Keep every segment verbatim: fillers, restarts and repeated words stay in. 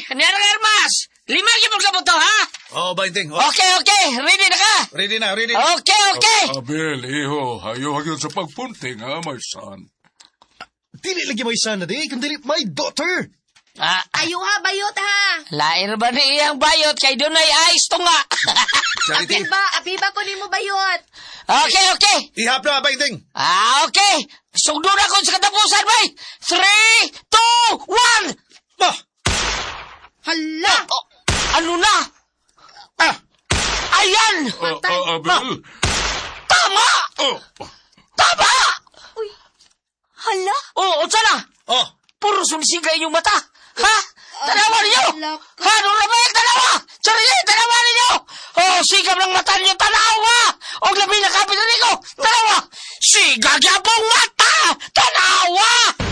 Nera Hermas! Lima yung maglabot to, ha? Oh, Bainting. Oh. Okay, okay. Ready na ka? Ready na, ready na. Okay, okay. Uh, Abel, iho, hayo hagyan sa pagpunting, ha, my son. Dili lagi mo isa na di, kundi my daughter. Ah, Ayo ha, bayot ha. lain ba na iyang bayot kay doon ay ayos to nga. Charity. Apiba, apiba ko ni mo bayot. Okay, okay. Ihap na, Bainting. Ah, okay. Sugdo na ko sa katapusan, bay. Three, two, one. Bah! Hala! Oh, ano na? Ah! Ayan! Uh, uh, Abel, Tama! oh, Tama! Uy! Hala! Oo, oh, sana. Oh! Puro sumisiga inyong mata. Ha? Tanawa ninyo! hala ka. Ha? Ano na ba yung tanawa? Charlie, tanawa ninyo! Oh, sigam ng mata ninyo, tanawa! O labi na kapit na ninyo, tanawa! Sigag yapong mata! Tanawa!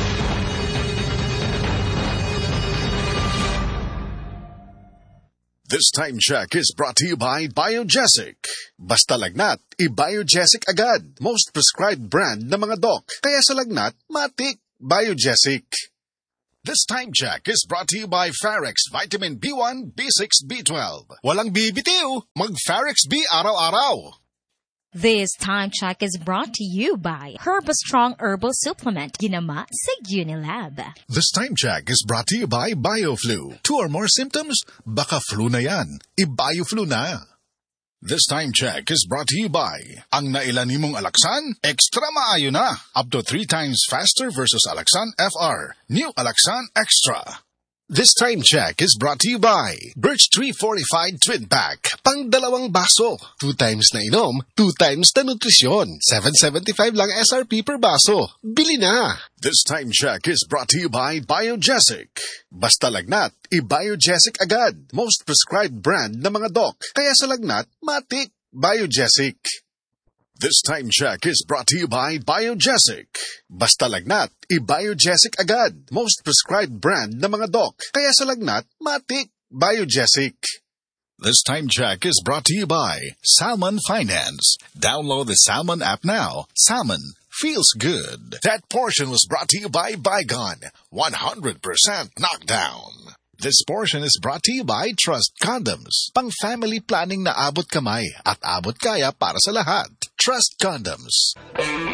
This time check is brought to you by Biogesic. Basta lagnat, i-Biogesic agad. Most prescribed brand ng mga doc. Kaya sa lagnat, matik. Biogesic. This time check is brought to you by Farex Vitamin B one, B six, B twelve. Walang bibitiw, mag-Farex B araw-araw. This time check is brought to you by Herbastrong Herbal Supplement, ginama sa Unilab. This time check is brought to you by BioFlu. Two or more symptoms? Baka flu na yan. I-BioFlu na. This time check is brought to you by ang nailan nimong Alaxan, extra maayo na. Up to three times faster versus Alaxan F R. New Alaxan Extra. This time check is brought to you by Birch Tree Fortified Twin Pack. Pang dalawang baso. Two times na inom, two times na nutrisyon. seven seventy-five lang S R P per baso. Bili na! This time check is brought to you by Biogesic. Basta lagnat, i-Biogesic agad. Most prescribed brand ng mga doc. Kaya sa lagnat, matik. Biogesic. This time check is brought to you by Biogesic. Basta lagnat, i-Biogesic agad. Most prescribed brand ng mga doc. Kaya sa lagnat, matik. Biogesic. This time check is brought to you by Salmon Finance. Download the Salmon app now. Salmon feels good. That portion was brought to you by Bygone. one hundred percent knockdown. This portion is brought to you by Trust Condoms. Pang family planning na abot kamay at abot kaya para sa lahat. Trust Condoms.